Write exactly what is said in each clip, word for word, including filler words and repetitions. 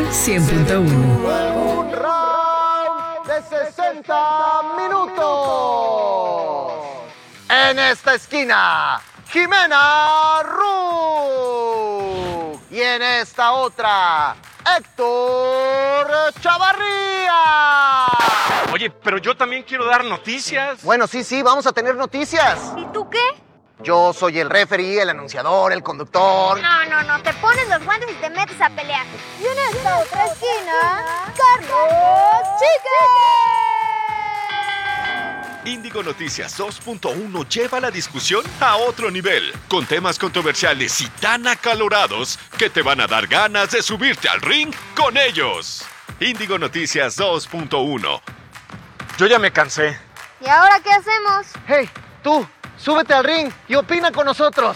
cien punto uno. Un round de sesenta minutos. En esta esquina, Jimena Ru. Y en esta otra, Héctor Chavarría. Oye, pero yo también quiero dar noticias. Bueno, sí, sí, vamos a tener noticias. ¿Y tú qué? Yo soy el referee, el anunciador, el conductor. No, no, no, te pones los guantes y te metes a pelear. Y en esta otra esquina, Carlos Chique. Índigo Noticias dos punto uno lleva la discusión a otro nivel, con temas controversiales y tan acalorados que te van a dar ganas de subirte al ring con ellos. Índigo Noticias dos punto uno. Yo ya me cansé. ¿Y ahora qué hacemos? Hey, tú, súbete al ring y opina con nosotros.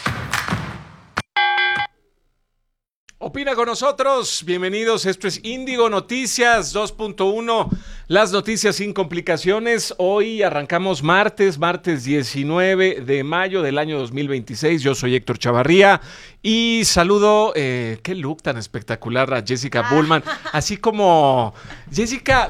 Opina con nosotros, bienvenidos, esto es Índigo Noticias dos punto uno, las noticias sin complicaciones. Hoy arrancamos martes, martes diecinueve de mayo del año dos mil veintiséis, yo soy Héctor Chavarría y saludo, eh, qué look tan espectacular a Jessica Bullman, así como Jessica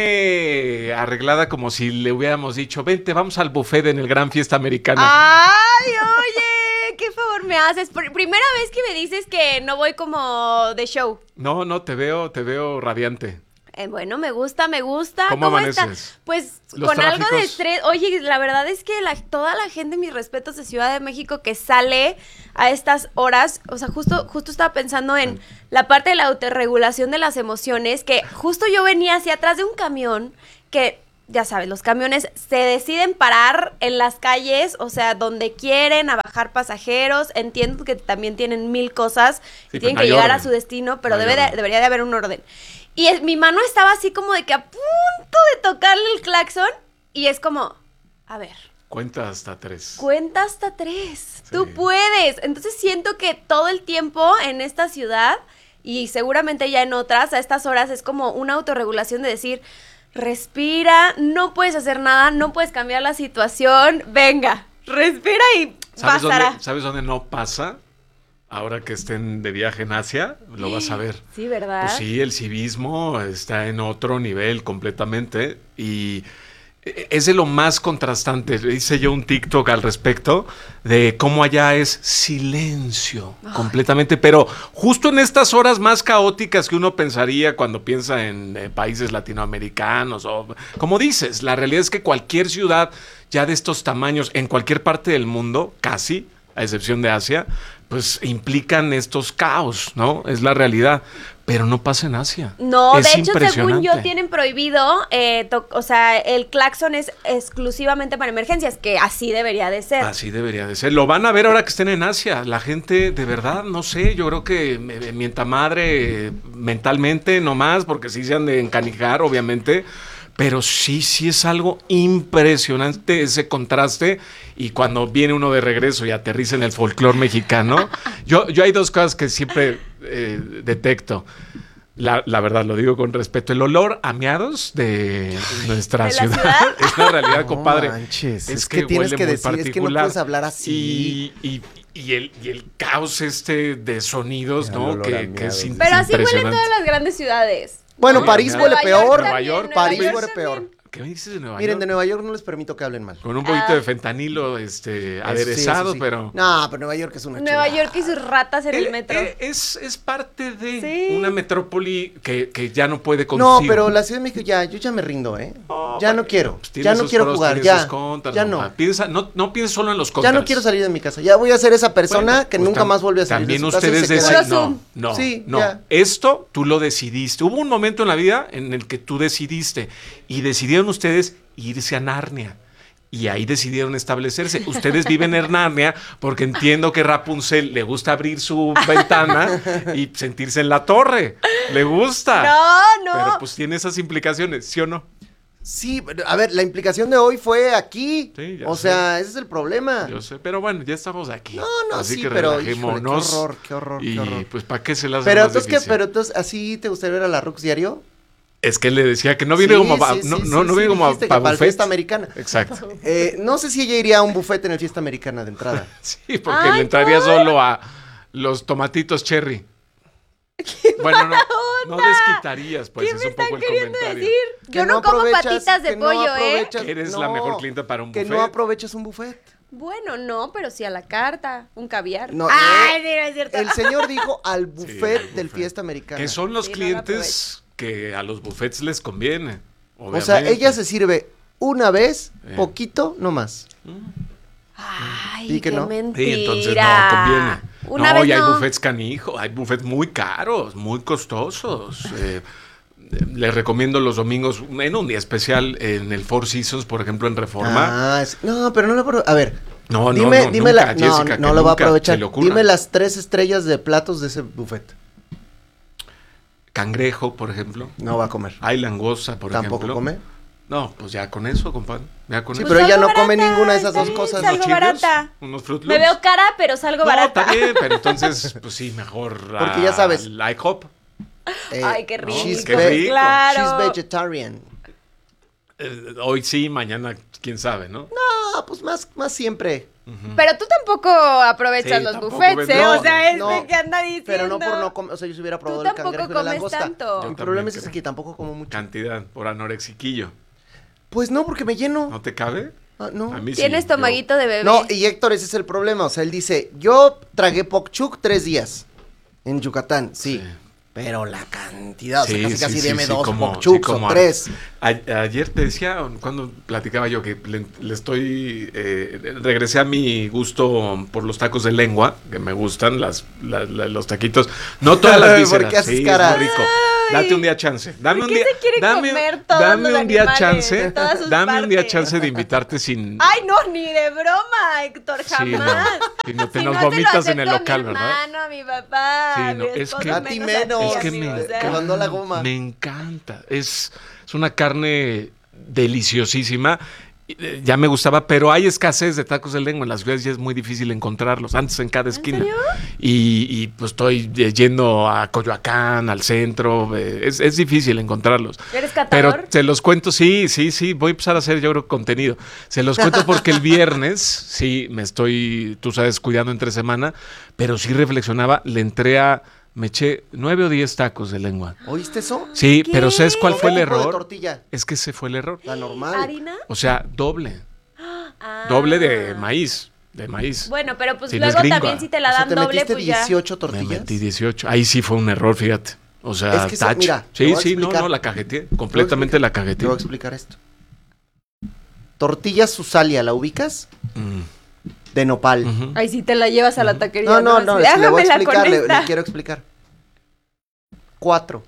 viene arreglada como si le hubiéramos dicho, vente, vamos al buffet en el Gran Fiesta Americana. ¡Ay, oye! ¿Qué favor me haces? Por primera vez que me dices que no voy como de show. No, no, te veo, te veo radiante. Eh, bueno, me gusta, me gusta. ¿Cómo, ¿Cómo amaneces? Está? Pues Los con tráficos. Algo de estrés. Oye, la verdad es que la, toda la gente, mis respetos, de Ciudad de México que sale a estas horas, o sea, justo, justo estaba pensando en la parte de la autorregulación de las emociones, que justo yo venía hacia atrás de un camión que... Ya sabes, los camiones se deciden parar en las calles, o sea, donde quieren, a bajar pasajeros. Entiendo que también tienen mil cosas y sí, tienen no que llegar orden. a su destino, pero no debe de, debería de haber un orden. Y es, mi mano estaba así como de que a punto de tocarle el claxon y es como, a ver. Cuenta hasta tres. Cuenta hasta tres. Sí. Tú puedes. Entonces siento que todo el tiempo en esta ciudad y seguramente ya en otras, a estas horas es como una autorregulación de decir... Respira, no puedes hacer nada, no puedes cambiar la situación, venga, respira y ¿Sabes pasará. Dónde, ¿Sabes dónde no pasa? Ahora que estén de viaje en Asia, lo vas a ver. Sí, ¿verdad? Pues sí, el civismo está en otro nivel completamente y es de lo más contrastante. Hice yo un TikTok al respecto de cómo allá es silencio Ay. completamente, pero justo en estas horas más caóticas que uno pensaría cuando piensa en eh, países latinoamericanos o como dices, la realidad es que cualquier ciudad ya de estos tamaños en cualquier parte del mundo, casi, a excepción de Asia, pues implican estos caos, ¿no? Es la realidad. Pero no pasa en Asia. No, es de hecho, según yo, tienen prohibido, eh, to- o sea, el claxon es exclusivamente para emergencias, que así debería de ser. Así debería de ser. Lo van a ver ahora que estén en Asia. La gente, de verdad, no sé, yo creo que me, me mienta madre mentalmente, nomás, porque sí se han de encanijar, obviamente. Pero sí, sí es algo impresionante ese contraste. Y cuando viene uno de regreso y aterriza en el folclore mexicano, yo, yo hay dos cosas que siempre eh, detecto. La, la verdad, lo digo con respeto. El olor a miados de nuestra ¿De ciudad, ciudad? es una realidad, No compadre. manches, es, es que, que tienes huele que muy decir, es que no particular. puedes hablar así. Y, y, y, el, y el caos este de sonidos, El ¿no? olor a Que, que es miados. in- Pero así huelen impresionante. todas las grandes ciudades. Bueno, Sí, París Nueva huele York peor. también, Nueva York, Nueva París York huele también. peor. ¿Qué me dices de Nueva Miren, York? de Nueva York no les permito que hablen mal. Con un poquito Ah. de fentanilo este, Eso sí, aderezado, eso sí. pero... No, pero Nueva York es una Nueva chulada. York y sus ratas en el Eh, metro. eh, es, es parte de Sí. una metrópoli que, que ya no puede No, contigo. pero la Ciudad de México ya, yo ya me rindo, ¿eh? Oh, ya bueno, no quiero, pues tiene ya no sus quiero pros, jugar, tiene ya, sus contras, ya mamá. no. Piensa, no. No pienses solo en los Ya contras. no quiero salir de mi casa, ya voy a ser esa persona Bueno, que pues nunca tam- más vuelve a salir También de su casa y ustedes se queda deciden, ahí. Puro no, Zoom. no, Sí, no. ya. Esto tú lo decidiste. Hubo un momento en la vida en el que tú decidiste y decidieron ustedes irse a Narnia. Y ahí decidieron establecerse. Ustedes viven en Narnia porque entiendo que Rapunzel le gusta abrir su ventana y sentirse en la torre. Le gusta. No, no. Pero pues tiene esas implicaciones, ¿sí o no? Sí, pero, a ver, la implicación de hoy fue aquí. Sí, ya o sé. sea, ese es el problema. Yo sé, pero bueno, ya estamos aquí. No, no, Así sí, que pero, relajémonos. híjole, qué horror, qué horror, y qué horror. pues, ¿para qué se las Pero más entonces, ¿qué? difícil? Pero entonces, ¿así te gustaría ver a la Rux diario? Es que él le decía que no viene Sí, como pa- sí, no, sí, no, sí, no viene sí, como dijiste que para para la buffet. fiesta americana. Exacto. Eh, no sé si ella iría a un buffet en el fiesta americana de entrada. Sí, porque Ay, le entraría ¿por? solo a los tomatitos cherry. Bueno, no. no desquitarías, pues ¿Qué es me un poco están el queriendo comentario. decir? Que Yo no, no como aprovechas- patitas de que no pollo, ¿eh? aprovechas- Eres No, la mejor clienta para un Que buffet. no aprovechas un buffet. Bueno, no, pero sí a la carta, un caviar. No, Ay, no. sí, no es cierto. El señor dijo al buffet al del buffet. Fiesta Americana. Que son los Sí, no la clientes que a los buffets les conviene. O sea, obviamente. ella se sirve una vez, Eh. poquito, no más. Ay, ¿Y que qué no? mentira. Sí, entonces no conviene. Una no, vez y hay no. buffets canijo, hay buffets muy caros, muy costosos. Eh, les recomiendo los domingos, en un día especial, en el Four Seasons, por ejemplo, en Reforma. Ah, es- no, pero no lo apro- A ver, no, no, dime, no, dime nunca, la, no, Jessica, no que lo va a nunca aprovechar. se le ocurra. Dime las tres estrellas de platos de ese buffet. Cangrejo, por ejemplo. No va a comer. Hay langosta, por Tampoco ejemplo. come. No, pues ya con eso, compadre. Ya con Sí, eso. pero Pues ella salgo no come barata, ninguna de esas está dos bien, cosas. salgo ¿Unos Cheerios? barata. Unos Fruit Me Loops. veo cara, pero salgo No, barata. está bien, pero entonces, pues sí, mejor. Porque ya sabes. La IHOP. Eh, Ay, qué rico. She's, Qué ve- rico. Claro. she's vegetarian. Eh, hoy sí, mañana, quién sabe, ¿no? No, pues más, más siempre. Pero tú tampoco aprovechas Sí, los tampoco buffets, me- ¿eh? no, o sea, es no, de que anda diciendo. Pero no por no comer. O sea, yo si hubiera probado el tampoco cangrejo y la comes langosta. tanto. Yo Mi problema es también ese creo. que tampoco como mucho. Cantidad por anorexiquillo. Pues no, porque me lleno. ¿No te cabe? Ah, no. A mí sí. Tienes yo- tomaguito de bebé. No, y Héctor, ese es el problema. O sea, él dice, yo tragué pokchuk tres días en Yucatán, sí. Sí. Pero la cantidad, o sea, Sí, casi sí, casi sí, deme sí, dos como- pokchuks sí, como o a- tres. A- ayer te decía, cuando platicaba yo que le, le estoy, eh, regresé a mi gusto por los tacos de lengua, que me gustan las, la- la- los taquitos, no todas las ¿Por vísceras, qué haces sí, cara? es muy rico. Date un día chance, dame ¿Por un qué día, se quiere dame, comer todos dame los un día animales, chance, todas sus dame un día partes? chance de invitarte sin, Ay, no, ni de broma, Héctor, sí, jamás. no, y no te Si nos no, se lo vomitas en el acepto a local, mi ¿verdad? hermano, a mi papá, Sí, a no, mi es esposo, que- A ti menos, Es que sí, me o sea, encanta, que mandó la goma. me encanta. Es, es una carne deliciosísima. Y, eh, Ya me gustaba, pero hay escasez de tacos de lengua. En las ciudades ya es muy difícil encontrarlos. Antes en cada esquina. serio? Y, y, pues estoy eh, yendo a Coyoacán, al centro. eh, es, es difícil encontrarlos. ¿Eres Pero catador? se los cuento, sí, sí, sí. Voy a empezar a hacer, yo creo, contenido. Se los cuento porque el viernes, sí, me estoy, tú sabes, cuidando entre semana. Pero sí reflexionaba, le entré a. Me eché nueve o diez tacos de lengua. ¿Oíste eso? Sí, ¿Qué? pero ¿sabes cuál ¿Con fue qué el tipo de error? tortilla? Es que ese fue el error. La normal. ¿Harina? O sea, doble. Ah. Doble de maíz. De maíz. Bueno, pero pues Si no es luego gringa. también si te la O sea, dan te doble, metiste pues ya. dieciocho Me tortillas. metí dieciocho. Ahí sí fue un error, fíjate. O sea, Es que eso, touch. mira, te sí, voy a sí, no, explicar. no, la cajeteé. Te voy a Completamente la explicar- Te cajeteé. voy a explicar esto. Tortillas Susalia, ¿la ubicas? Mm, De nopal. ujú. Ay, si te la llevas a la taquería. No, no, no, Así, es que le voy a "Hágamela explicar, con le, esta". le quiero explicar. Cuatro.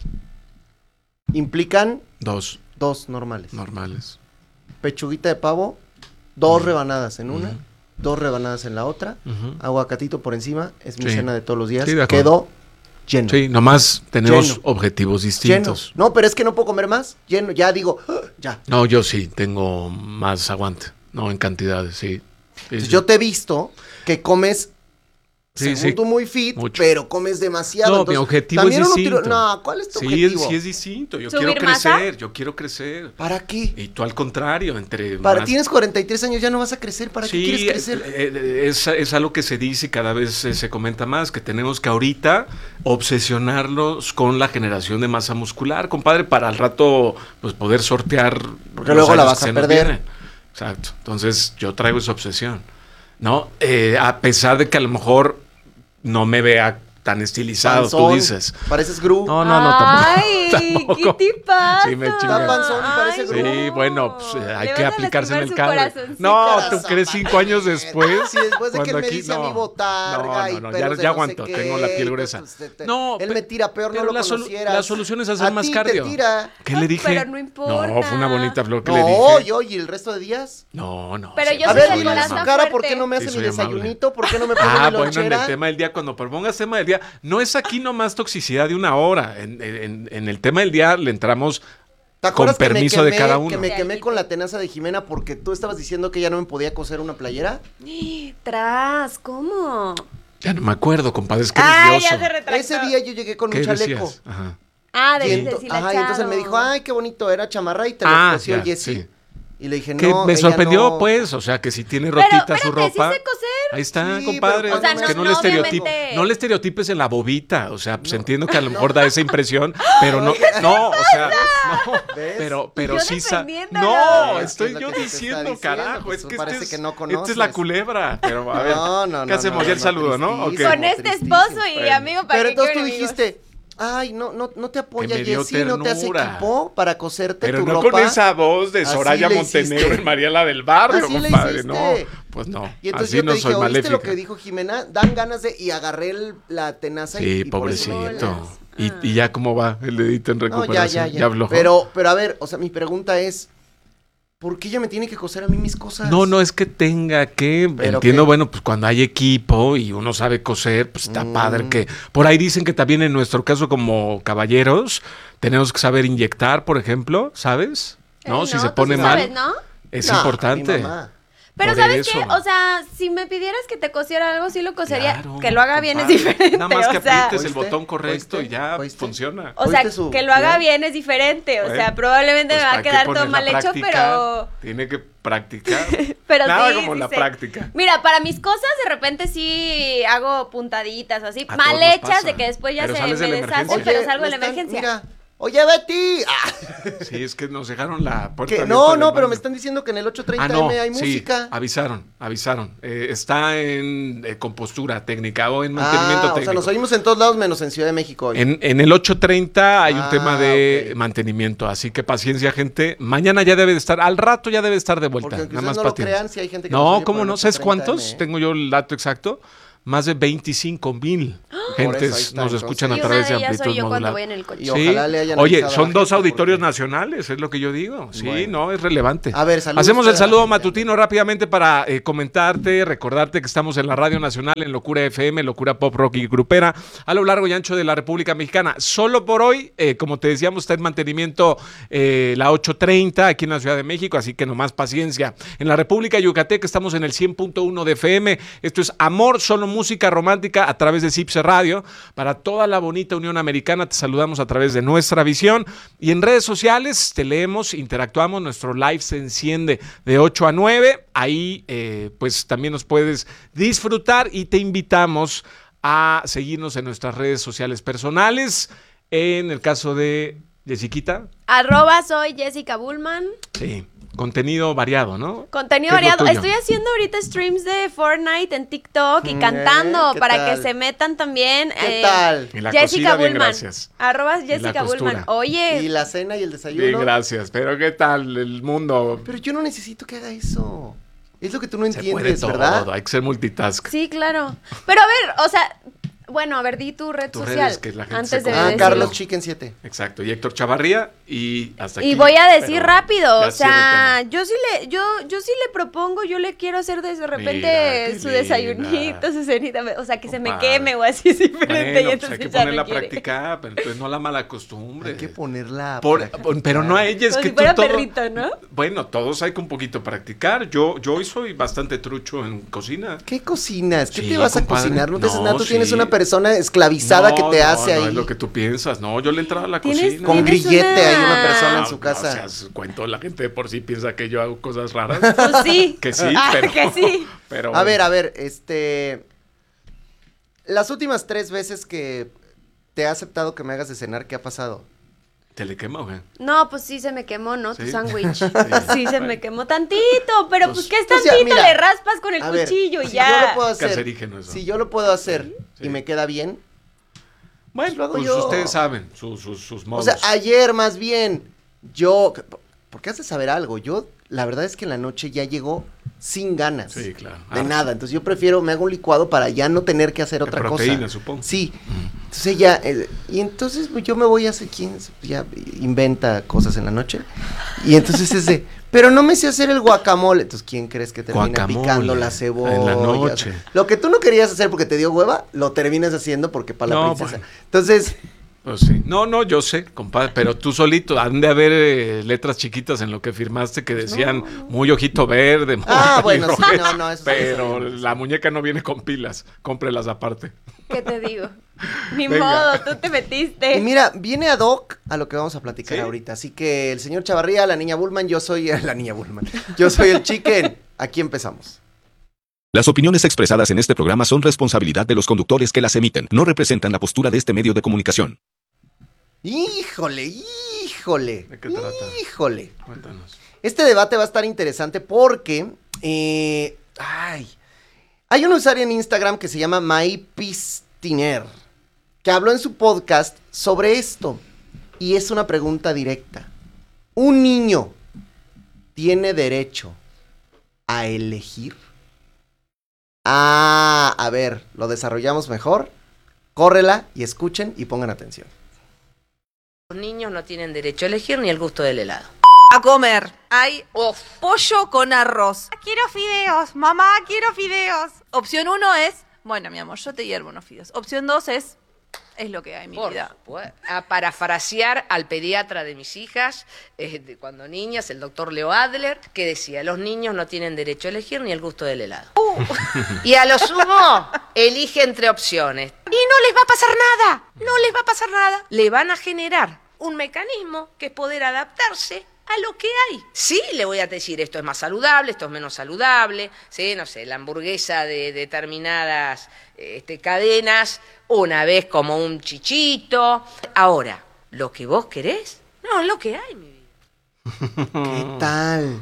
Implican Dos dos normales. normales. Pechuguita de pavo, dos Ujú. rebanadas en una, Ujú. dos rebanadas en la otra, Ujú. aguacatito por encima, es mi Sí. cena de todos los días. Sí, de acuerdo. Quedó lleno. Sí, nomás tenemos Lleno. objetivos Lleno. distintos. No, pero es que no puedo comer más. Lleno, ya digo, "Ah, ya. No, yo sí tengo más aguante. No, en cantidades, sí. Sí, Entonces, sí. yo te he visto que comes, Sí, según sí. tú, muy fit, Mucho. pero comes demasiado. No, mi Entonces, objetivo también es uno tiro- distinto. No, ¿cuál es tu Sí, objetivo? es, sí es distinto. Yo ¿Subir quiero masa? crecer, yo quiero crecer. ¿Para qué? Y tú al contrario, entre Para, más- tienes cuarenta y tres años, ya no vas a crecer. ¿Para sí, qué quieres crecer? eh, eh, es, es algo que se dice y cada vez eh, se comenta más, que tenemos que ahorita obsesionarlos con la generación de masa muscular, compadre, para al rato pues poder sortear. Porque los luego la años vas que a se nos perder. vienen. Exacto. Entonces yo traigo esa obsesión, ¿no? Eh, a pesar de que a lo mejor no me vea tan estilizado, Panzón, tú dices. Pareces Gru. No, no, no, tampoco. Ay, tampoco. ¿qué te pasa? Sí, me chinga. Está panzón y parece Ay, Gru. Sí, no. bueno, pues eh, hay Le que vas a aplicarse en el lastimar su cable. corazoncito. No, ¿tú Corazón, crees cinco años después? Sí, después de que él Cuando me aquí- dice a mí no. botarga No, y no, no, pelos ya, de ya no aguanto, sé qué, tengo la piel y gruesa. pues, te- te- No, él pe- me tira peor, pero no lo la, solu- conocieras. la solución es hacer A más ti cardio. te tira. ¿Qué le dije? Pero no importa. No, fue una bonita flor que No, le dije. yo y el resto de días. No, no. Pero sí, yo A soy ver, de dile en corazón su cara por fuerte. qué no me hace Sí, mi soy amable. desayunito, por qué no me pone Ah, mi bueno, en lonchera. el tema del día, cuando propongas tema del día, no es aquí nomás toxicidad de una hora. En, en- en el tema del día le entramos ¿Te acuerdas con que me permiso de quemé- cada uno. Que me quemé con la tenaza de Jimena porque tú estabas diciendo que ya no me podía coser una playera? Tras, ¿cómo? Ya no me acuerdo, compadre, es que eres Ay, dioso. ya se retractó. Ese día yo llegué con ¿Qué un chaleco. decías? Ajá. Ah, Y, de ento- decir ajá, y entonces él me dijo, ay, qué bonito, era chamarra y te lo Ah, cosió ya, Jessy. sí. Y le dije, Que no, me ella sorprendió, no. pues, o sea, que si tiene Pero, rotita su espérate, ropa. ¿sí sé coser Ahí está, Sí, compadre. pero O sea, Es no- que no, no, le estereotipe, obviamente. no le estereotipes en la bobita. O sea, pues entiendo que a lo mejor da esa impresión, pero no, no, o sea, no. ¿Ves? Pero, pero yo sí sa- defendiéndolo. No, Es estoy lo yo que te está diciendo, diciendo, carajo. pues, Es tú que, parece este es, que no esta es la conoces. culebra. Pero a ver, No, no, ¿qué no, hacemos? no, ya el no, saludo, ¿no? ¿O qué? tristísimo. Con este tristísimo. esposo y Bueno. amigo para Pero que entonces tú quieren amigos. dijiste, ay, no, no, no te apoya me dio Jessy, no te hace ternura. equipo para coserte Pero tu no ropa. con esa voz de Así Soraya le Montenegro hiciste. y Mariela del Barrio, Así le compadre. hiciste. No, pues no. Y entonces Así yo te no dije, soy ¿oíste maléfica. lo que dijo Jimena? Dan ganas de... Y agarré el- la tenaza y- Sí, y por eso- pobrecito. Y, Ah. y ya cómo va el dedito en No, ya, recuperación. ya, ya. aflojó. Pero, pero a ver, o sea, mi pregunta es, ¿por qué ella me tiene que coser a mí mis cosas? No, no es que tenga que. ¿Pero Entiendo, qué? bueno, pues cuando hay equipo y uno sabe coser, pues está Mm. padre que. Por ahí dicen que también en nuestro caso, como caballeros, tenemos que saber inyectar, por ejemplo, ¿sabes? No, Ey, si no, se tú pone sí mal. sabes, ¿no? Es No, importante. mi mamá. Pero Por ¿sabes qué? eso. O sea, si me pidieras que te cosiera algo, sí lo cosería. Claro, que lo haga bien es compadre. diferente. Nada más que o sea, aprietes el ¿Oíste? botón correcto ¿Oíste? y ya ¿Oíste? funciona. o sea, ¿Oíste su- que lo haga ya? bien es diferente. O Bueno, sea, probablemente Pues me va hay a que quedar todo ponerla a mal hecho, practicar. pero. Tiene que practicar. Pero Nada sí, como sí la sé. práctica. Mira, para mis cosas de repente sí hago puntaditas o así, A mal todos nos hechas pasa. de que después ya Pero se sales de me la deshacen, emergencia. pero salgo de la me están- emergencia. Mira, oye, Betty. Ah, Sí, es que nos dejaron la puerta que- abierta no, del no, pero baño. me están diciendo que en el ocho treinta Ah, no, M hay sí, música. avisaron, avisaron. Eh, está en eh, compostura técnica o en mantenimiento Ah, o técnico. sea, nos oímos en todos lados menos en Ciudad de México hoy. En, en el ocho treinta hay un Ah, tema de ok. mantenimiento, así que paciencia, gente. Mañana ya debe de estar, al rato ya debe estar de vuelta. Porque aunque nada ustedes más no lo paciencia. crean, si hay gente que nos No, oye ¿cómo por el no? ¿Sabes ocho treinta cuántos? M, ¿eh? Tengo yo el dato exacto. Más de veinticinco mil Por eso, ahí gentes está, nos entonces. escuchan Y a una través de de ellas amplitud soy yo cuando modular. voy en el coche. Y ojalá le hayan Oye, avisado a son la dos gente auditorios porque- nacionales, es lo que yo digo. Sí, Bueno. no, es relevante. A ver, saludos Hacemos el usted a la saludo gente. matutino rápidamente para eh, comentarte, recordarte que estamos en la Radio Nacional, en Locura F M, Locura Pop Rock y Grupera, a lo largo y ancho de la República Mexicana. Solo por hoy, eh, como te decíamos, está en mantenimiento eh, la ocho treinta aquí en la Ciudad de México, así que nomás paciencia. En la República Yucateca estamos en el cien punto uno de F M. Esto es Amor, solo música romántica a través de Cipse Radio. Para toda la bonita Unión Americana te saludamos a través de nuestra visión y en redes sociales te leemos, interactuamos, nuestro live se enciende de ocho a nueve, ahí eh, pues también nos puedes disfrutar y te invitamos a seguirnos en nuestras redes sociales personales, en el caso de Jessiquita, Arroba soy Jessica Bullman. sí, contenido variado, ¿no? Contenido ¿Qué es lo variado. tuyo? Estoy haciendo ahorita streams de Fortnite en TikTok y Mm, cantando ¿qué para tal? que se metan también. ¿Qué eh, tal? Y la Jessica cocina, bien, Bullman. gracias. Arroba la Jessica costura. Bullman. Oye, Y la cena y el desayuno. Bien, gracias. Pero ¿qué tal el mundo? Pero yo no necesito que haga eso. Es lo que tú no Se puede entiendes, todo, ¿verdad? hay que ser multitask. sí, claro. Pero a ver, o sea, bueno, a ver, di tu red Tus social. redes, que la gente antes se de conecte. Ah, decirlo. Carlos Chicken siete. Exacto, y Héctor Chavarría y hasta aquí. Y voy a decir pero rápido, ya o cierra sea, el tema. yo sí le, yo, yo sí le propongo, yo le quiero hacer de repente Mira, qué su linda. desayunito, su cenita, o sea, que se me Compadre. queme o así es diferente. Bueno, y pues entonces hay que ya ponerla no a quiere. practicar, pero entonces no la mala costumbre. Hay que ponerla. a Por- practicar. pero no a ella, es Como que si tú fuera todo- perrito, ¿no? Bueno, todos hay que un poquito practicar. Yo, yo hoy soy bastante trucho en cocina. ¿Qué cocinas? ¿Qué Sí, te vas a compadre. cocinar? No te haces No, nada. Tú tienes sí. una persona esclavizada No, que te no, hace no ahí. es lo que tú piensas. No, yo le entraba a la ¿Tienes- cocina. Con tienes grillete una- hay una persona en No, su no casa. seas cuento, la gente de por sí piensa que yo hago cosas raras. Pues sí. Que sí, Ah, pero. que sí. pero A ver, a ver, este. Las últimas tres veces que te he aceptado que me hagas de cenar, ¿qué ha pasado? ¿Te le quema, güey? No, pues sí se me quemó, ¿no? Tu Sí. sándwich. Sí. Sí se me quemó tantito, pero pues, Pues- ¿qué es Pues ya, tantito? mira, Le raspas con el A ver, cuchillo y si yo lo ya. puedo hacer, Cancerígeno eso. si yo lo puedo hacer Sí. y me queda bien, Bueno, lo hago pues yo. ustedes saben sus, sus, sus o modos. sea, ayer más bien, yo, porque has de saber algo, yo, la verdad es que en la noche ya llegó sin ganas. Sí, claro. De Ah, nada, entonces yo prefiero, me hago un licuado para ya no tener que hacer de otra proteína, cosa. supongo. Sí, entonces ya, eh, y entonces pues, yo me voy a hacer, ¿quién ya inventa cosas en la noche? Y entonces es de, pero no me sé hacer el guacamole, entonces ¿quién crees que termina Guacamole, picando la cebolla? en la noche. Lo que tú no querías hacer porque te dio hueva, lo terminas haciendo porque para la No, princesa. bueno. Entonces, Pues sí. No, no, yo sé, compadre, pero tú solito, han de haber eh, letras chiquitas en lo que firmaste que decían muy ojito verde, muy Ah, bueno, sí, pelirrojo, no, no, eso sí lo pero sabemos. la muñeca no viene con pilas, cómprelas aparte. ¿Qué te digo? Ni Venga. modo, tú te metiste. y mira, viene ad hoc a lo que vamos a platicar ¿Sí? ahorita, así que el señor Chavarría, la niña Bullman, yo soy, la niña Bullman, yo soy el chicken, aquí empezamos. Las opiniones expresadas en este programa son responsabilidad de los conductores que las emiten. No representan la postura de este medio de comunicación. Híjole, híjole. ¿De qué trata? Híjole. Cuéntanos. Este debate va a estar interesante porque... Eh, ay, hay un usuario en Instagram que se llama MyPistiner, que habló en su podcast sobre esto. Y es una pregunta directa. ¿Un niño tiene derecho a elegir? Ah, a ver, lo desarrollamos mejor. Córrela y escuchen y pongan atención. Los niños no tienen derecho a elegir ni el gusto del helado. A comer. Hay oh, pollo con arroz. Quiero fideos. Mamá, quiero fideos. Opción uno es, bueno, mi amor, yo te hiervo unos fideos. Opción dos es, es lo que hay en mi Por vida. supuesto. A parafrasear al pediatra de mis hijas, eh, de cuando niñas, el doctor Leo Adler, que decía, los niños no tienen derecho a elegir ni el gusto del helado. Uh. Y a lo sumo, elige entre opciones. Y no les va a pasar nada. No les va a pasar nada. Le van a generar un mecanismo que es poder adaptarse a lo que hay. Sí, le voy a decir, esto es más saludable, esto es menos saludable, sí, no sé, la hamburguesa de determinadas este, cadenas, una vez como un chichito. Ahora, lo que vos querés, no, es lo que hay, mi vida. ¿Qué tal?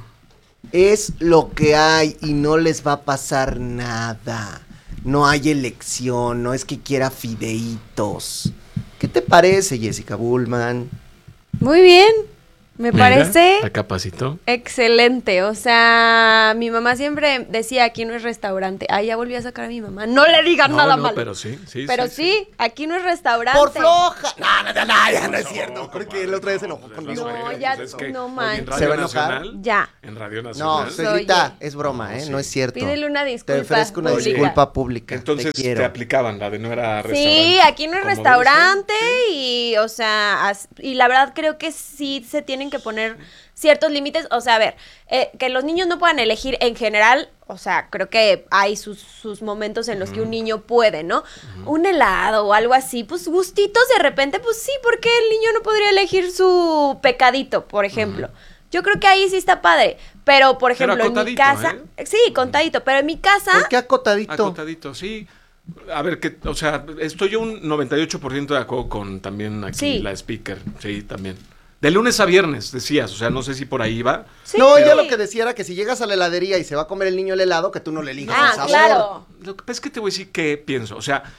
Es lo que hay y no les va a pasar nada. No hay elección, no es que quiera fideitos. ¿Qué te parece, Jessica Bullman? Muy bien. Me Mira, parece la capacitó. excelente. O sea, mi mamá siempre decía, aquí no es restaurante. Ah, ya volví a sacar a mi mamá. No le digan No, nada no, malo. pero sí, sí, Pero sí, sí, aquí no es restaurante. ¡Por floja! No, no, no, no, ya no es cierto. Porque el otro día se enojó conmigo. No, ya, Pues es que, no oye, en manches. Radio ¿Se va a enojar? Nacional, Ya. En Radio No, Nacional. Suegrita, Oye. es broma, ¿eh? No, No sí. es cierto. Pídele una disculpa Te ofrezco una pública. disculpa pública. Entonces te te, quiero. aplicaban la de no era restaurante. Sí, aquí no es como restaurante debe ser. y, o sea, as- y la verdad creo que sí se tienen que poner ciertos límites. O sea, a ver, eh, que los niños no puedan elegir en general, o sea, creo que hay sus, sus momentos en los que un niño puede, ¿no? Un helado o algo así, pues gustitos de repente, pues sí, porque el niño no podría elegir su pecadito, por ejemplo. Yo creo que ahí sí está padre, pero por Pero ejemplo, en mi acotadito, casa, sí, contadito, pero en mi casa, ¿Por qué acotadito? Acotadito, sí. A ver, que, o sea, estoy yo un noventa y ocho por ciento de acuerdo con también aquí Sí. la speaker. Sí, también. De lunes a viernes, decías, o sea, no sé si por ahí va. sí. No, ella lo que decía era que si llegas a la heladería y se va a comer el niño el helado, que tú no le elijas Ah, el sabor. claro. Lo que pasa es que te voy a decir qué pienso. O sea,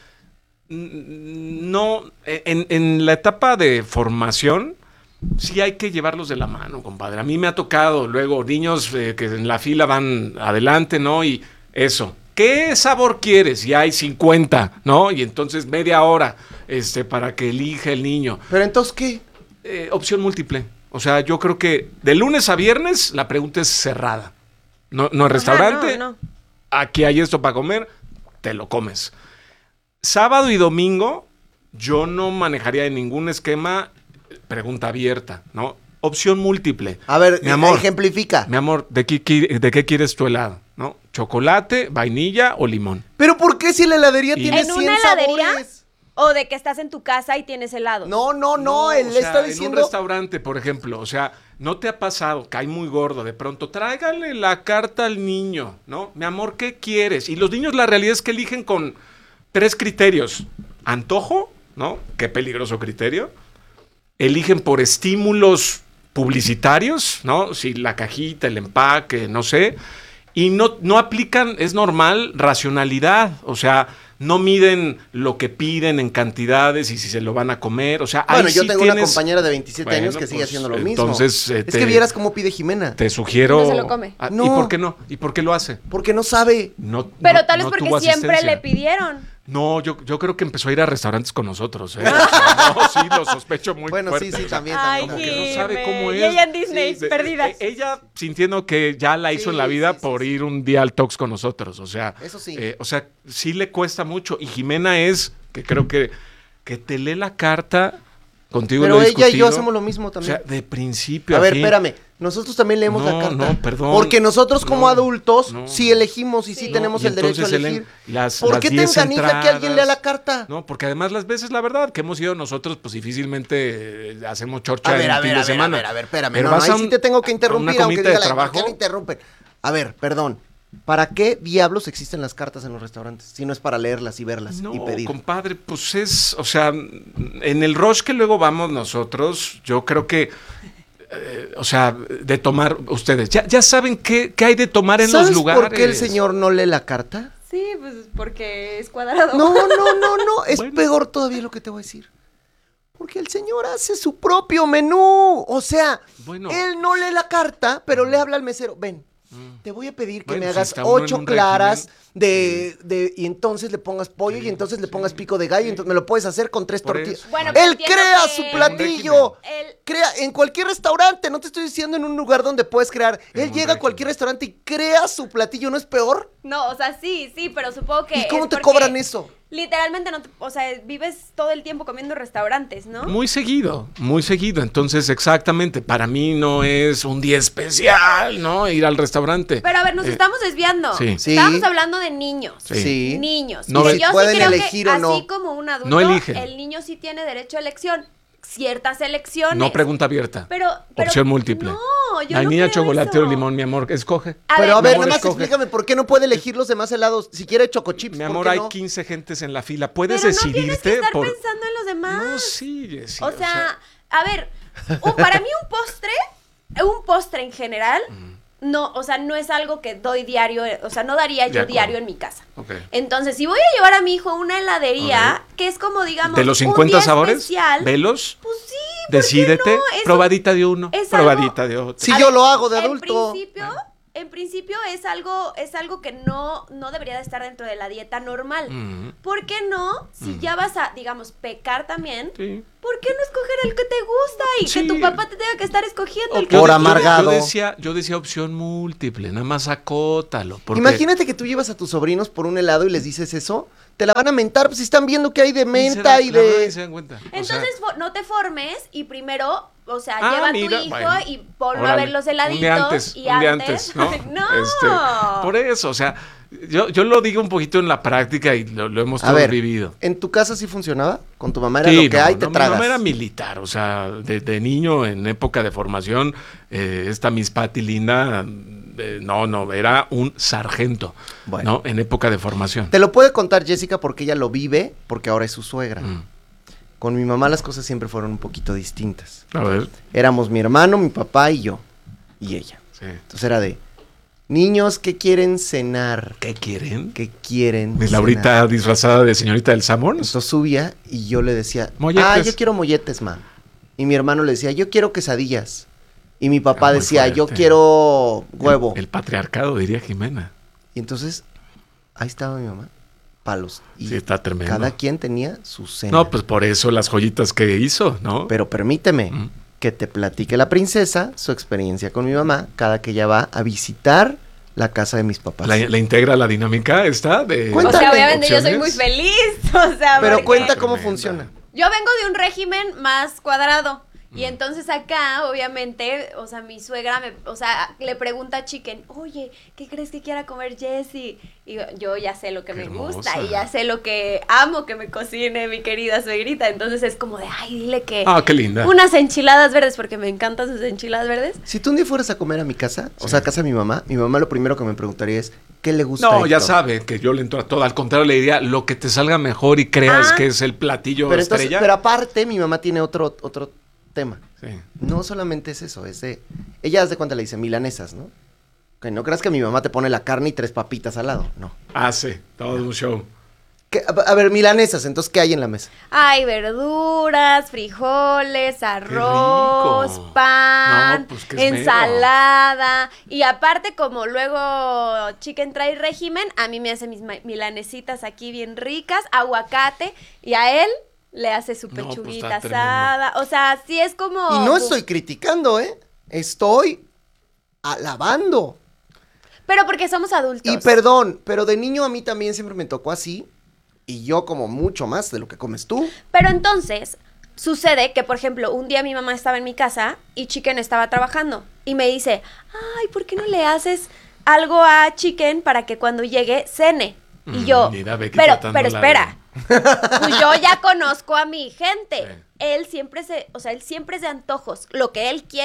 n- no, en, en la etapa de formación, sí hay que llevarlos de la mano, compadre. A mí me ha tocado luego niños eh, que en la fila van adelante, ¿no? Y eso. ¿Qué sabor quieres? Y hay cincuenta, ¿no? Y entonces media hora este, para que elija el niño. ¿Pero entonces qué? Eh, opción múltiple. O sea, yo creo que de lunes a viernes la pregunta es cerrada. No, no es restaurante. no, no. Aquí hay esto para comer, te lo comes. Sábado y domingo, yo no manejaría en ningún esquema pregunta abierta, ¿no? Opción múltiple. A ver, mi amor, ejemplifica. mi amor, ¿de qué, qui- ¿de qué quieres tu helado? ¿No? ¿Chocolate, vainilla o limón? ¿Pero por qué si la heladería Y- tiene ¿En cien una heladería? sabores? O de que estás en tu casa y tienes helado. No, no, no, él o le sea, está en un diciendo... restaurante, por ejemplo, o sea, ¿no te ha pasado, cae muy gordo, de pronto, tráigale la carta al niño, ¿no? Mi amor, ¿qué quieres? Y los niños la realidad es que eligen con tres criterios. Antojo, ¿no? Qué peligroso criterio. Eligen por estímulos publicitarios, ¿no? Si la cajita, el empaque, no sé. Y no, no aplican, es normal, racionalidad. O sea, no miden lo que piden en cantidades y si se lo van a comer. O sea, Bueno, ahí yo sí tengo tienes- una compañera de veintisiete Bueno, años que sigue pues, haciendo lo mismo. entonces, eh, es te- que vieras cómo pide Jimena. Te sugiero. No se lo come. Ah, No. ¿Y por qué no? ¿Y por qué lo hace? Porque no sabe. No, Pero no- tal vez no porque tuvo siempre asistencia. le pidieron. No, yo, yo creo que empezó a ir a restaurantes con nosotros. ¿eh? O sea, no, sí, lo sospecho muy Bueno, fuerte. sí, sí, o sea, también. Ay, como también. que no sabe Jime. cómo es. Y ella en Disney, de- perdidas. e- ella sintiendo que ya la hizo Sí, en la vida sí, sí, por sí. ir un día al Talks con nosotros. O sea, Eso sí. eh, o sea, sí le cuesta mucho. Y Jimena es, que creo que, que te lee la carta, contigo Pero lo he ella y yo discutido. hacemos lo mismo O también. sea, de principio A a ver, fin. espérame. Nosotros también leemos No, la carta. no, perdón. Porque nosotros como No, adultos no. sí elegimos y sí, Sí. tenemos Y el derecho a entonces el- elegir. las- ¿Por las qué te diez encanija que alguien lea entradas. la carta? No, porque además las veces, la verdad, que hemos ido nosotros, pues difícilmente eh, hacemos chorcha A ver, en a fin ver, de a ver, a semana. ver, a ver, espérame. Pero No, no, vas ahí a sí un- te tengo que a una interrumpir, aunque comida diga de la ¿por qué trabajo. me interrumpen? A ver, perdón. ¿Para qué diablos existen las cartas en los restaurantes? Si no es para leerlas y verlas No, y pedir. compadre, pues es, o sea, en el rush que luego vamos nosotros, yo creo que, eh, o sea, de tomar, ustedes, ya, ya saben qué, qué hay de tomar en ¿Sabes los lugares. por qué el señor no lee la carta? Sí, pues porque es cuadrado. No, no, no, no. Es Bueno. peor todavía lo que te voy a decir. Porque el señor hace su propio menú. O sea, Bueno. él no lee la carta, pero le habla al mesero. Ven, te voy a pedir que Bueno, me si hagas está uno en ocho un claras régimen, de, de... Y entonces le pongas pollo Sí, y entonces le sí, pongas pico de gallo. Y entonces me lo puedes hacer con tres Por tortillas. eso. Bueno, pero Él entiendo crea que- su platillo. El- Crea en cualquier restaurante. No te estoy diciendo en un lugar donde puedes crear. En Él un llega a cualquier régimen. restaurante y crea su platillo. ¿No es peor? No, o sea, sí, sí, pero supongo que ¿Y cómo es te porque cobran eso? Literalmente no, te- o sea, vives todo el tiempo comiendo en restaurantes, ¿no? Muy seguido, muy seguido. Entonces, exactamente, para mí no es un día especial, ¿no? Ir al restaurante. Pero a ver, nos Eh, estamos desviando. sí. Sí. Estábamos hablando de niños. Sí. Sí. Niños. No y que ve- yo sí pueden creo elegir que o no. así como un adulto, No eligen. el niño sí tiene derecho a elección. Ciertas elecciones. No pregunta abierta. Pero, pero- Opción múltiple. No, yo La no niña creo chocolate eso. o limón, mi amor, escoge. A Pero a ver, ver, mi amor, nada más escoge. explícame por qué no puede elegir los demás helados. Si quiere chocochips, Mi ¿por amor, qué hay no? quince gentes en la fila. ¿Puedes pero no tienes que decidirte estar por...? pensando en los demás. No, sí, Jessy, O sea, a ver, un- para mí un postre, un postre en general, no, o sea, no es algo que doy diario, eh, o sea, no daría De yo acuerdo. diario en mi casa. Ok. Entonces, si voy a llevar a mi hijo a una heladería, que es como, digamos, ¿De los un cincuenta día sabores? especial, ¿Velos? pues sí, ¿por qué Decídete, no? Eso probadita de uno, es probadita algo- de otro. Si A yo ver, lo hago de en adulto. principio, en principio es algo, es algo que no, no debería de estar dentro de la dieta normal. Ujú. ¿Por qué no? Si ya vas a, digamos, pecar también, Sí. ¿por qué no escoger el que te gusta y Sí. que tu papá te tenga que estar escogiendo el que Yo- Por yo- amargado. Yo decía, yo decía opción múltiple, nada más acótalo. Porque Imagínate que tú llevas a tus sobrinos por un helado y les dices eso. Te la van a mentar, pues si están viendo que hay de ni se menta da- y la verdad de... ni se dan cuenta. O sea, Entonces fo- no te formes y primero, o sea, Ah, lleva a mira, tu hijo bueno. y ponlo a órale, ver los heladitos. Un día antes, y un día antes, antes, ¿no? no. Este, por eso, o sea, yo, yo lo digo un poquito en la práctica y lo, lo hemos A todos ver, vivido. ¿en tu casa sí funcionaba? ¿Con tu mamá era Sí, lo que no, hay, te no, mi tragas? mamá era militar, o sea, de, de niño en época de formación, eh, esta Miss Patty linda, eh, no, no, era un sargento, Bueno. ¿no? En época de formación. Te lo puede contar Jessica porque ella lo vive, porque ahora es su suegra. Mm. Con mi mamá las cosas siempre fueron un poquito distintas. A ver, Éramos mi hermano, mi papá y yo. Y ella. sí. Entonces era de, niños, ¿qué quieren cenar? ¿Qué quieren? ¿Qué quieren ¿Mi cenar? Laurita disfrazada de señorita del Samón? Entonces subía y yo le decía, Molletes. ah, yo quiero molletes, ma. Y mi hermano le decía, yo quiero quesadillas. Y mi papá Ah, muy decía, yo fuerte. quiero huevo. El, el patriarcado, diría Jimena. Y entonces, ahí estaba mi mamá, palos. Y Sí, está tremendo. cada quien tenía su cena. No, pues por eso las joyitas que hizo, ¿no? Pero permíteme Mm. que te platique la princesa su experiencia con mi mamá cada que ella va a visitar la casa de mis papás. La, la integra la dinámica esta de... O Cuéntale. sea, obviamente yo soy muy opciones. feliz. O sea, Pero porque cuenta cómo Tremenda. funciona. yo vengo de un régimen más cuadrado. Y entonces acá, obviamente, o sea, mi suegra me, o sea, le pregunta a Chicken, oye, ¿qué crees que quiera comer Jessie? Y yo ya sé lo que Qué me hermosa. gusta y ya sé lo que amo que me cocine mi querida suegrita. Entonces es como de, ay, dile que Ah, qué linda. unas enchiladas verdes, porque me encantan sus enchiladas verdes. Si tú un día fueras a comer a mi casa, o Sí. sea, a casa de mi mamá, mi mamá lo primero que me preguntaría es, ¿qué le gusta a No, ya Héctor? sabe que yo le entro a todo. Al contrario, le diría lo que te salga mejor y creas Ah. que es el platillo Pero, entonces, estrella. pero aparte, mi mamá tiene otro, otro tema. Sí. No solamente es eso, es de... Ella, haz de cuenta, le dice milanesas, ¿no? Que no creas que mi mamá te pone la carne y tres papitas al lado, no. Hace todo un show. ¿Qué? A, a ver, milanesas, entonces, ¿qué hay en la mesa? Hay verduras, frijoles, arroz, rico. pan, No, pues, qué esmero. ensalada. Y aparte, como luego Chicken trae régimen, a mí me hace mis ma- milanesitas aquí bien ricas, aguacate, y a él le hace su No, pues, pechuguita está tremendo. asada. O sea, sí es como... Y no estoy criticando, ¿eh? Estoy alabando. Pero porque somos adultos. Y perdón, pero de niño a mí también siempre me tocó así. Y yo como mucho más de lo que comes tú. Pero entonces, sucede que, por ejemplo, un día mi mamá estaba en mi casa y Chicken estaba trabajando. Y me dice, ay, ¿por qué no le haces algo a Chicken para que cuando llegue cene? Y Mm, yo, mira, Becky pero, tratándola pero espera. Pues yo ya conozco a mi gente. Sí. Él siempre se, o sea, él siempre es de antojos, lo que él quiere.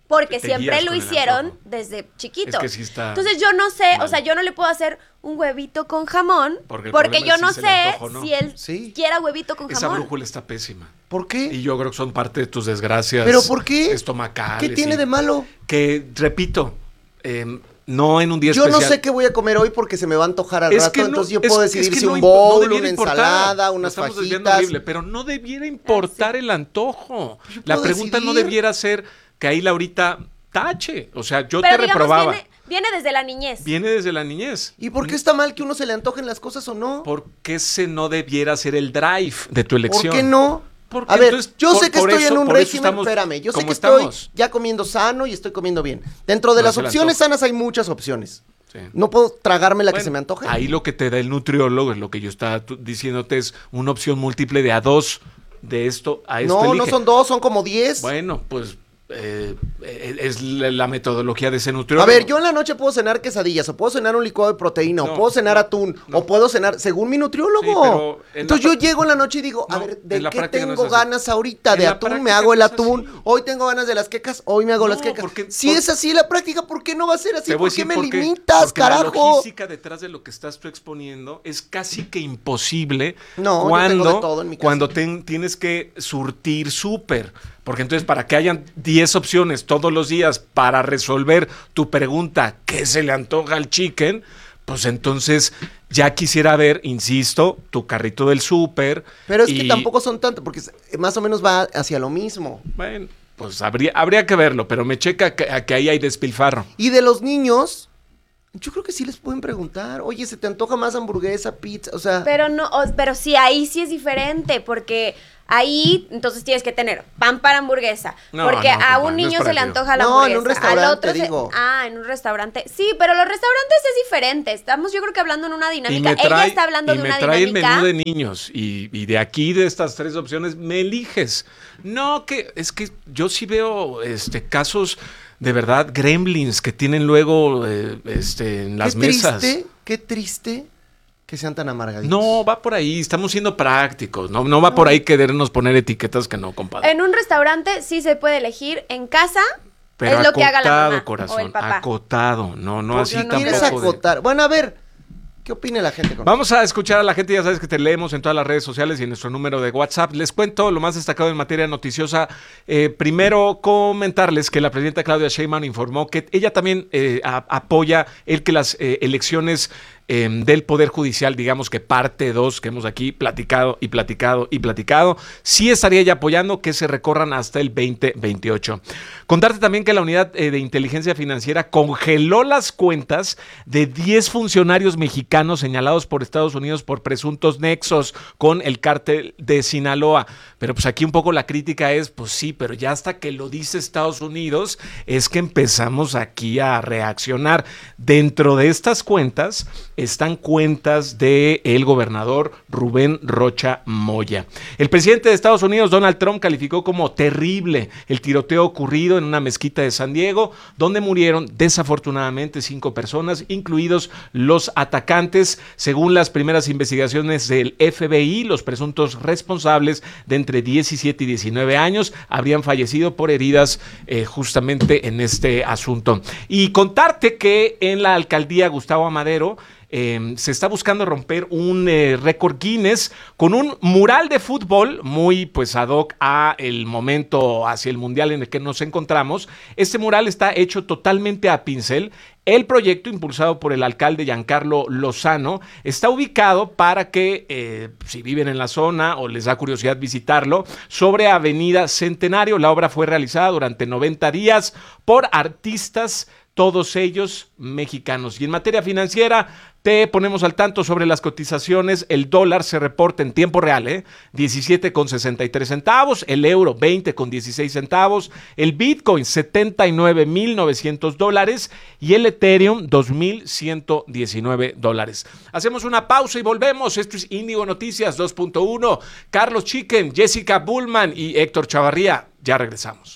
porque Te siempre guías lo con el hicieron antojo. desde chiquito. Es que sí está Entonces yo no sé, mal. o sea, yo no le puedo hacer un huevito con jamón Porque porque, el problema yo es no si se le sé antoja o no. si él Sí. quiera huevito con Esa jamón. brújula está pésima. ¿Por qué? Y yo creo que son parte de tus desgracias. ¿Pero por qué? Estomacales. ¿Qué tiene y- de malo? Que, repito, eh, no en un día Yo especial. no sé qué voy a comer hoy porque se me va a antojar al Es rato, que no- entonces yo es- puedo es decidir que si no un impo- no bowl, debiera una importar. ensalada, Nos unas estamos desviando fajitas. horrible, pero no debiera importar el antojo. La puedo pregunta no decidir. debiera ser que ahí Laurita tache. O sea, yo Pero te digamos, reprobaba. viene, viene desde la niñez. Viene desde la niñez. ¿Y por qué está mal que uno se le antojen las cosas o no? Porque ese no debiera ser el drive de tu elección. ¿Por qué no? Porque A ver, entonces, yo por- sé que por estoy eso- en un por eso régimen, estamos espérame, yo sé como que estoy estamos. ya comiendo sano y estoy comiendo bien. Dentro de No las se le opciones antoja. sanas hay muchas opciones. Sí. No puedo tragarme la que Bueno, se me antoje. Ahí lo que te da el nutriólogo, es lo que yo estaba tu- diciéndote, es una opción múltiple de a dos de esto a esto. No, no elige. son dos, son como diez. Bueno, pues eh, eh, es la, la metodología de ese nutriólogo. A ver, yo en la noche puedo cenar quesadillas, o puedo cenar un licuado de proteína, o No, puedo cenar no, atún, no. o puedo cenar, según mi nutriólogo. Sí, pero en Entonces la yo pra- llego en la noche y digo, a No, ver, en ¿de la qué práctica no tengo es así. ganas ahorita? En De la atún, me práctica hago el no es atún. así. Hoy tengo ganas de las quecas, hoy me hago las No, quecas. porque- Si por- es así la práctica, ¿por qué no va a ser así? Te voy a ¿Por qué decir me por qué. limitas, Porque la carajo? logística detrás de lo que estás tú exponiendo es casi que imposible No, yo cuando, tengo de todo en mi casa. cuando ten- tienes que surtir súper. Porque entonces, para que hayan diez opciones todos los días para resolver tu pregunta, ¿qué se le antoja al chicken? Pues entonces ya quisiera ver, insisto, tu carrito del súper. Pero es y- que tampoco son tanto, porque más o menos va hacia lo mismo. Bueno, pues habría, habría que verlo, pero me checa que, a que ahí hay despilfarro. Y de los niños, yo creo que sí les pueden preguntar, oye, ¿se te antoja más hamburguesa, pizza? O sea, Pero no, o- pero sí, ahí sí es diferente, porque ahí entonces tienes que tener pan para hamburguesa. No, porque no, a compadre, un no es niño se le parecido. antoja la No, en hamburguesa. un restaurante, al otro se- digo. Ah, en un restaurante. Sí, pero los restaurantes es diferente. Estamos, yo creo que hablando en una dinámica. Ella está hablando y de me una trae dinámica. el menú de niños y, y de aquí, de estas tres opciones, me eliges. No, que es que yo sí veo este casos de verdad gremlins que tienen luego eh, este, en las qué mesas. triste, qué triste que sean tan amargaditos. No, va por ahí, estamos siendo prácticos, no, no va por ahí querernos poner etiquetas que no, compadre. En un restaurante sí se puede elegir. En casa Pero es lo que haga la acotado, mamá corazón, o el papá. acotado, no, no ¿Por así qué tampoco. quieres de- acotar? Bueno, a ver, ¿qué opina la gente con Vamos a escuchar a la gente, ya sabes que te leemos en todas las redes sociales y en nuestro número de WhatsApp. Les cuento lo más destacado en materia noticiosa. Eh, primero, comentarles que la presidenta Claudia Sheinbaum informó que ella también eh, a- apoya el que las eh, elecciones eh, del Poder Judicial, digamos que parte dos, que hemos aquí platicado y platicado y platicado, sí estaría ella apoyando que se recorran hasta el veinte veintiocho. Contarte también que la Unidad eh, de Inteligencia Financiera congeló las cuentas de diez funcionarios mexicanos señalados por Estados Unidos por presuntos nexos con el cártel de Sinaloa. Pero pues aquí un poco la crítica es, pues sí, pero ya hasta que lo dice Estados Unidos es que empezamos aquí a reaccionar. Dentro de estas cuentas están cuentas de el gobernador Rubén Rocha Moya. El presidente de Estados Unidos, Donald Trump, calificó como terrible el tiroteo ocurrido en una mezquita de San Diego, donde murieron desafortunadamente cinco personas, incluidos los atacantes. Según las primeras investigaciones del F B I, los presuntos responsables de entre diecisiete y diecinueve años habrían fallecido por heridas eh, justamente en este asunto. Y contarte que en la alcaldía Gustavo Amadero Eh, se está buscando romper un eh, récord Guinness con un mural de fútbol muy pues ad hoc a el momento hacia el mundial en el que nos encontramos. Este mural está hecho totalmente a pincel. El proyecto, impulsado por el alcalde Giancarlo Lozano, está ubicado para que, eh, si viven en la zona o les da curiosidad visitarlo, sobre Avenida Centenario. La obra fue realizada durante noventa días por artistas, todos ellos mexicanos. Y en materia financiera, te ponemos al tanto sobre las cotizaciones. El dólar se reporta en tiempo real, ¿eh? diecisiete con sesenta y tres centavos, el euro veinte con dieciséis centavos, el Bitcoin setenta y nueve mil novecientos dólares y el Ethereum dos mil ciento diecinueve dólares. Hacemos una pausa y volvemos. Esto es Índigo Noticias dos punto uno. Carlos Chicken, Jessica Bullman y Héctor Chavarría. Ya regresamos.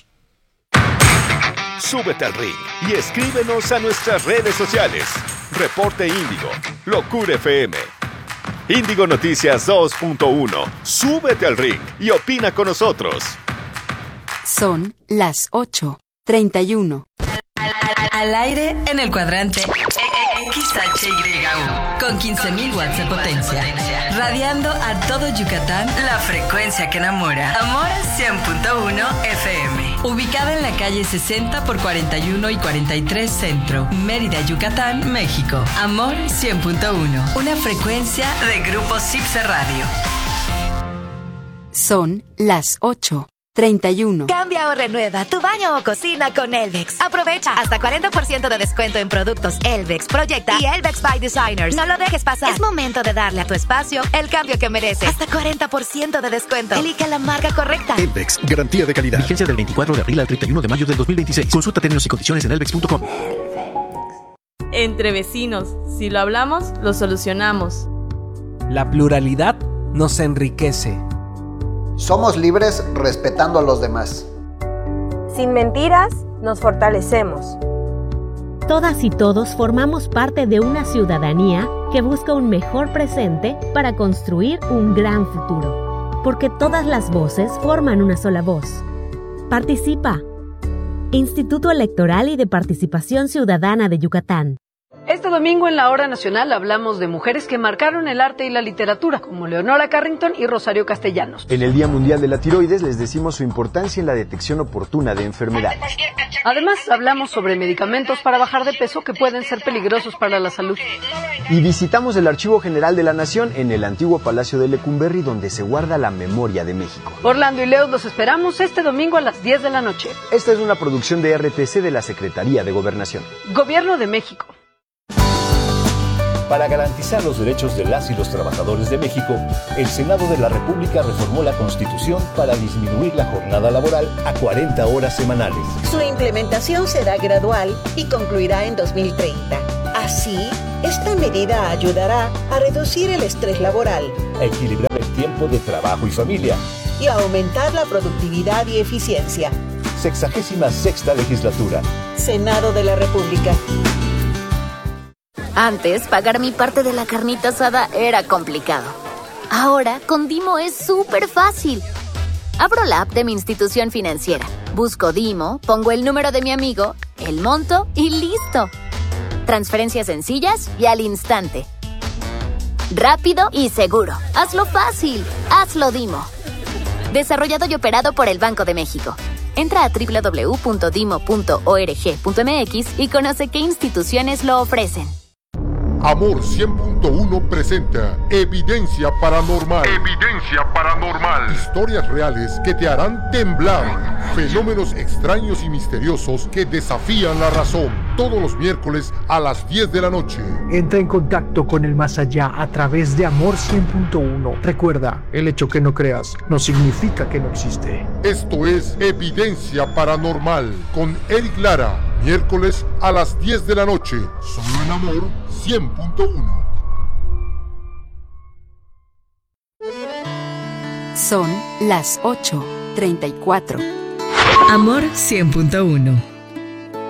Súbete al ring y escríbenos a nuestras redes sociales. Reporte Índigo, Locura F M. Índigo Noticias dos punto uno. Súbete al ring y opina con nosotros. Son las ocho treinta y uno. Al aire en el cuadrante X H Y U con quince mil watts de potencia, radiando a todo Yucatán la frecuencia que enamora. Amor cien punto uno F M. Ubicada en la calle sesenta por cuarenta y uno y cuarenta y tres Centro, Mérida, Yucatán, México. Amor cien punto uno, una frecuencia de Grupo Cipse Radio. Son las ocho treinta y uno. Cambia o renueva tu baño o cocina con Elvex. Aprovecha hasta cuarenta por ciento de descuento en productos Elvex, Proyecta y Elvex by Designers. No lo dejes pasar. Es momento de darle a tu espacio el cambio que merece. Hasta cuarenta por ciento de descuento. Elige la marca correcta. Elvex, garantía de calidad. Vigencia del veinticuatro de abril al treinta y uno de mayo del dos mil veintiséis. Consulta términos y condiciones en elvex punto com. Entre vecinos, si lo hablamos, lo solucionamos. La pluralidad nos enriquece. Somos libres respetando a los demás. Sin mentiras, nos fortalecemos. Todas y todos formamos parte de una ciudadanía que busca un mejor presente para construir un gran futuro. Porque todas las voces forman una sola voz. Participa. Instituto Electoral y de Participación Ciudadana de Yucatán. Este domingo en la Hora Nacional hablamos de mujeres que marcaron el arte y la literatura, como Leonora Carrington y Rosario Castellanos. En el Día Mundial de la Tiroides les decimos su importancia en la detección oportuna de enfermedades. Además, hablamos sobre medicamentos para bajar de peso que pueden ser peligrosos para la salud. Y visitamos el Archivo General de la Nación en el antiguo Palacio de Lecumberri, donde se guarda la memoria de México. Orlando y Leo los esperamos este domingo a las diez de la noche. Esta es una producción de R T C de la Secretaría de Gobernación. Gobierno de México. Para garantizar los derechos de las y los trabajadores de México, el Senado de la República reformó la Constitución para disminuir la jornada laboral a cuarenta horas semanales. Su implementación será gradual y concluirá en dos mil treinta. Así, esta medida ayudará a reducir el estrés laboral, a equilibrar el tiempo de trabajo y familia y a aumentar la productividad y eficiencia. Sexagésima sexta legislatura. Senado de la República. Antes, pagar mi parte de la carnita asada era complicado. Ahora, con Dimo es súper fácil. Abro la app de mi institución financiera, busco Dimo, pongo el número de mi amigo, el monto y ¡listo! Transferencias sencillas y al instante. Rápido y seguro. Hazlo fácil. Hazlo Dimo. Desarrollado y operado por el Banco de México. Entra a doble u doble u doble u punto dimo punto org punto m x y conoce qué instituciones lo ofrecen. Amor cien punto uno presenta Evidencia Paranormal. Evidencia Paranormal. Historias reales que te harán temblar. Fenómenos extraños y misteriosos que desafían la razón. Todos los miércoles a las diez de la noche. Entra en contacto con el más allá a través de Amor cien punto uno. Recuerda, el hecho que no creas no significa que no existe. Esto es Evidencia Paranormal con Eric Lara. Miércoles a las diez de la noche. Solo en Amor cien punto uno. Son las ocho treinta y cuatro. Amor cien punto uno.